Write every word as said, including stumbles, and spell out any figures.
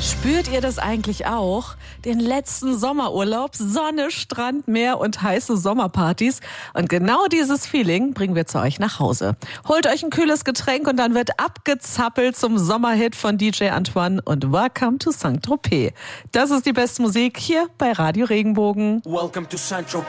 Spürt ihr das eigentlich auch? Den letzten Sommerurlaub, Sonne, Strand, Meer und heiße Sommerpartys. Und genau dieses Feeling bringen wir zu euch nach Hause. Holt euch ein kühles Getränk und dann wird abgezappelt zum Sommerhit von D J Antoine und Welcome to Saint-Tropez. Das ist die beste Musik hier bei Radio Regenbogen. Welcome to Saint-Tropez.